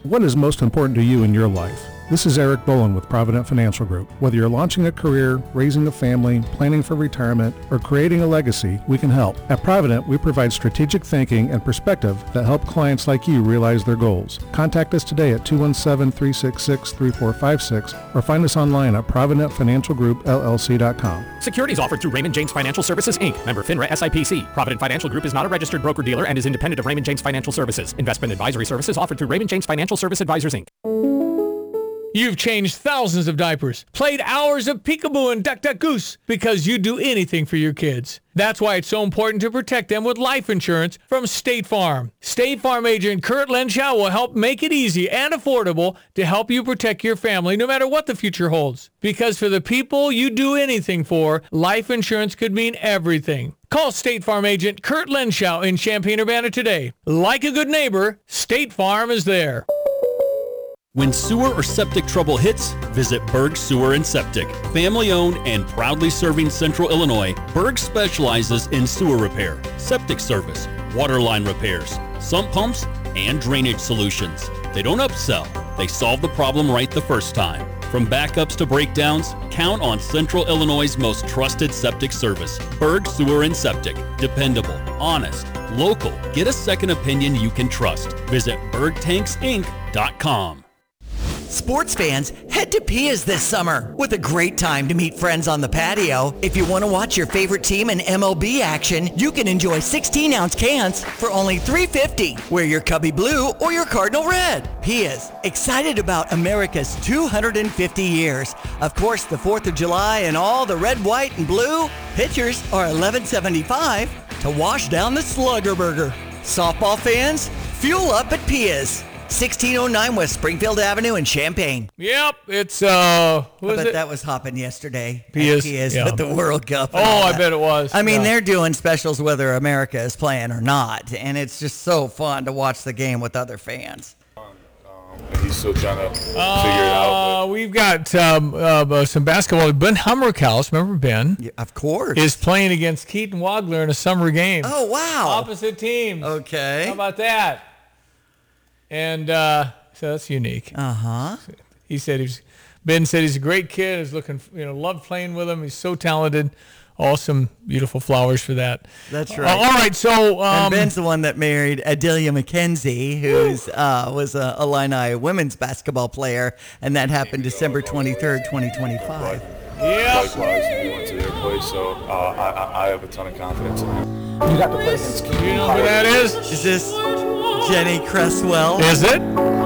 What is most important to you in your life? This is Eric Bowen with Provident Financial Group. Whether you're launching a career, raising a family, planning for retirement, or creating a legacy, we can help. At Provident, we provide strategic thinking and perspective that help clients like you realize their goals. Contact us today at 217-366-3456 or find us online at providentfinancialgroupllc.com. Securities offered through Raymond James Financial Services, Inc., member FINRA SIPC. Provident Financial Group is not a registered broker-dealer and is independent of Raymond James Financial Services. Investment advisory services offered through Raymond James Financial Service Advisors, Inc. You've changed thousands of diapers, played hours of peekaboo and duck duck goose because you do anything for your kids. That's why it's so important to protect them with life insurance from State Farm. State Farm agent Kurt Lenschow will help make it easy and affordable to help you protect your family no matter what the future holds. Because for the people you do anything for, life insurance could mean everything. Call State Farm agent Kurt Lenschow in Champaign-Urbana today. Like a good neighbor, State Farm is there. When sewer or septic trouble hits, visit Berg Sewer and Septic. Family-owned and proudly serving Central Illinois, Berg specializes in sewer repair, septic service, water line repairs, sump pumps, and drainage solutions. They don't upsell. They solve the problem right the first time. From backups to breakdowns, count on Central Illinois' most trusted septic service. Berg Sewer and Septic. Dependable, honest, local. Get a second opinion you can trust. Visit bergtanksinc.com. Sports fans, head to Pia's this summer with a great time to meet friends on the patio. If you want to watch your favorite team in MLB action, you can enjoy 16-ounce cans for only $3.50. Wear your Cubby Blue or your Cardinal Red. Pia's, excited about America's 250 years. Of course, the 4th of July and all the red, white, and blue. Pitchers are $11.75 to wash down the Slugger Burger. Softball fans, fuel up at Pia's. 1609 West Springfield Avenue in Champaign. Yep, it's I bet that was hopping yesterday. Pia's Yeah. With the World Cup. Oh, I bet it was. I mean, they're doing specials whether America is playing or not, and it's just so fun to watch the game with other fans. He's still trying to figure it out. We've got some basketball. Ben Hummerkaus, remember Ben? Yeah, of course. Is playing against Keaton Wagler in a summer game. Oh, wow. Opposite teams. Okay. How about that? And so that's unique. Uh-huh. Ben said he's a great kid. He's looking, loved playing with him. He's so talented. Awesome, beautiful flowers for that. That's right. All right, so and Ben's the one that married Adelia McKenzie, who was a Illini women's basketball player, and that happened December 23rd, 2025. Yeah. Likewise, we went to their place, so I have a ton of confidence in them. You got to play against Do you know who that is? Is this Jenny Cresswell? Is it?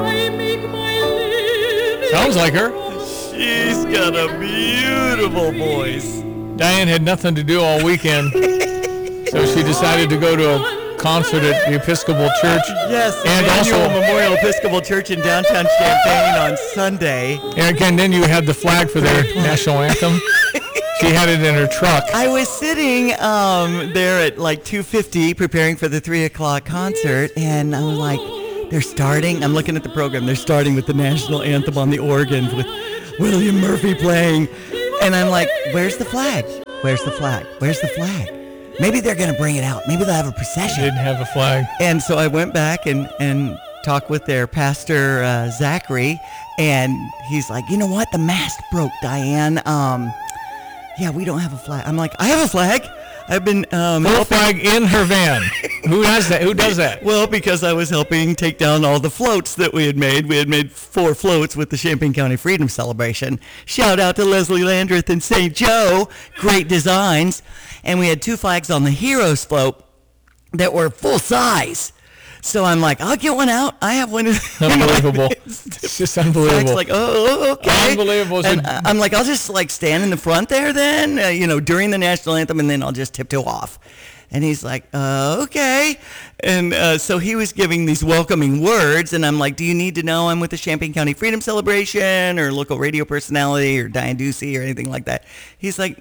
Sounds like her. She's got a beautiful voice. Diane had nothing to do all weekend, so she decided to go to a concert at the Episcopal Church. Yes, and Emmanuel also Memorial Episcopal Church in downtown Champaign on Sunday. And then you had the flag for their national anthem. She had it in her truck. I was sitting there at like 2:50 preparing for the 3 o'clock concert, and I was like, they're starting. I'm looking at the program. They're starting with the national anthem on the organs with William Murphy playing. And I'm like, where's the flag? Where's the flag? Where's the flag? Maybe they're going to bring it out. Maybe they'll have a procession. They didn't have a flag. And so I went back and talked with their pastor, Zachary, and he's like, you know what? The mast broke, Diane. Yeah, we don't have a flag. I'm like, I have a flag. I've been full flag in her van. Who has that? Who does that? Well, because I was helping take down all the floats that we had made. We had made 4 floats with the Champaign County Freedom Celebration. Shout out to Leslie Landreth and St. Joe. Great designs. And we had 2 flags on the Heroes float that were full size. So I'm like, I'll get one out. I have one. Unbelievable. It's just unbelievable. It's like, oh, okay. Unbelievable. And I'm like, I'll just like stand in the front there then, during the national anthem, and then I'll just tiptoe off. And he's like, okay. And so he was giving these welcoming words, and I'm like, do you need to know I'm with the Champaign County Freedom Celebration or local radio personality or Diane Ducey or anything like that? He's like,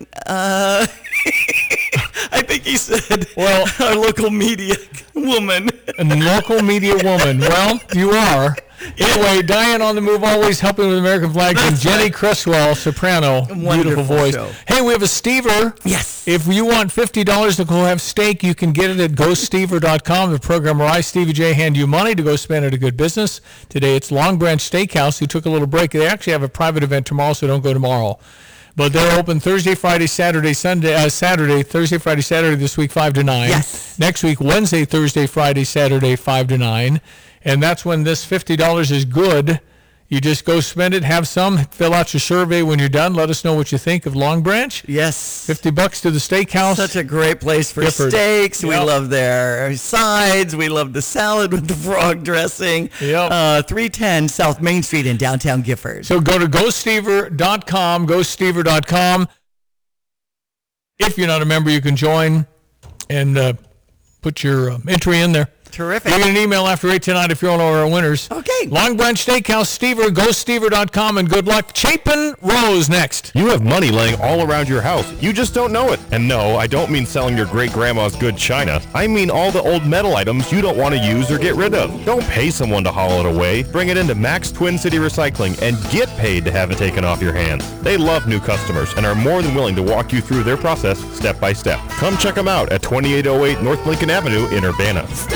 I think he said, well, our local media woman. A local media woman. Well, you are. Anyway, Diane on the move, always helping with American flags, and Jenny Cresswell, soprano, beautiful voice. Show. Hey, we have a Stever. Yes. If you want $50 to go have steak, you can get it at GoStever.com. The program where I, Stevie J, hand you money to go spend at a good business. Today it's Long Branch Steakhouse, who took a little break. They actually have a private event tomorrow, so don't go tomorrow. But they're open Thursday, Friday, Saturday, Thursday, Friday, Saturday this week, 5 to 9. Yes. Next week, Wednesday, Thursday, Friday, Saturday, 5 to 9. And that's when this $50 is good. You just go spend it, have some, fill out your survey when you're done. Let us know what you think of Long Branch. Yes. $50 to the steakhouse. Such a great place for Gifford. steaks. We Yep. love their sides. We love the salad with the frog dressing. Yep. 310 South Main Street in downtown Gifford. So go to GoStever.com, GoStever.com. If you're not a member, you can join and put your entry in there. Terrific. You get an email after 8 tonight if you're one of our winners. Okay. Long Branch Steakhouse, Stever, GoStever.com, and good luck. Chapin Rose next. You have money laying all around your house. You just don't know it. And no, I don't mean selling your great-grandma's good china. I mean all the old metal items you don't want to use or get rid of. Don't pay someone to haul it away. Bring it into Max Twin City Recycling and get paid to have it taken off your hands. They love new customers and are more than willing to walk you through their process step by step. Come check them out at 2808 North Lincoln Avenue in Urbana.